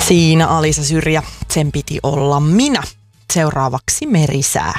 Siinä Alisa Syrjä, sen piti olla minä. Seuraavaksi merisää.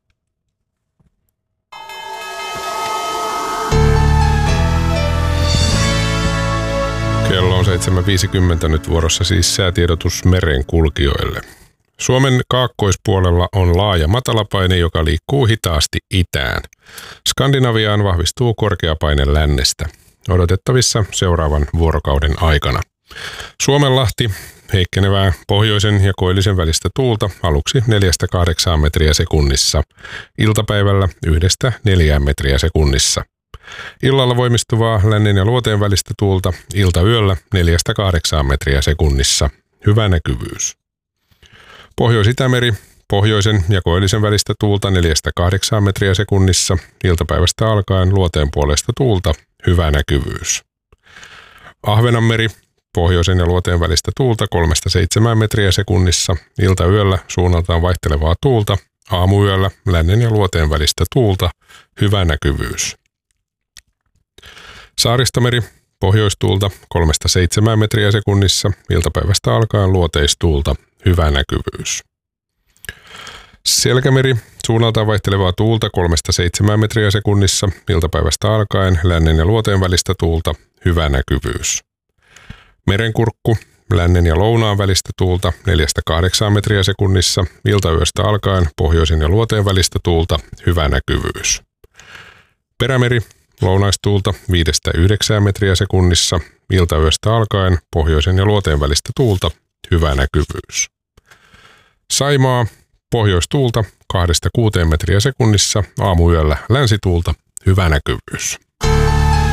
Kello on 7.50 nyt vuorossa siis säätiedotus merenkulkijoille. Suomen kaakkoispuolella on laaja matalapaine, joka liikkuu hitaasti itään. Skandinaviaan vahvistuu korkeapaine lännestä. Odotettavissa seuraavan vuorokauden aikana. Suomenlahti, heikkenevää pohjoisen ja koillisen välistä tuulta aluksi 4-8 metriä sekunnissa. Iltapäivällä 1-4 metriä sekunnissa. Illalla voimistuvaa lännen ja luoteen välistä tuulta iltayöllä 4-8 metriä sekunnissa. Hyvä näkyvyys. Pohjois-Itämeri, pohjoisen ja koillisen välistä tuulta 4-8 metriä sekunnissa. Iltapäivästä alkaen luoteen puolesta tuulta. Hyvä näkyvyys. Ahvenanmeri, pohjoisen ja luoteen välistä tuulta 3-7 metriä sekunnissa. Iltayöllä suunnaltaan vaihtelevaa tuulta. Aamuyöllä lännen ja luoteen välistä tuulta. Hyvä näkyvyys. Saaristomeri, pohjoistuulta 3-7 metriä sekunnissa. Iltapäivästä alkaen luoteistuulta. Hyvä näkyvyys. Selkämeri, suunnaltaan vaihtelevaa tuulta 3-7 metriä sekunnissa. Iltapäivästä alkaen lännen ja luoteen välistä tuulta. Hyvä näkyvyys. Merenkurkku, lännen ja lounaan välistä tuulta 4-8 metriä sekunnissa. Iltayöstä alkaen pohjoisen ja luoteen välistä tuulta. Hyvä näkyvyys. Perämeri, lounaistuulta 5-9 metriä sekunnissa. Iltayöstä alkaen pohjoisen ja luoteen välistä tuulta. Hyvä näkyvyys. Saimaa, pohjoistuulta 2-6 metriä sekunnissa. Aamuyöllä länsituulta. Hyvä näkyvyys.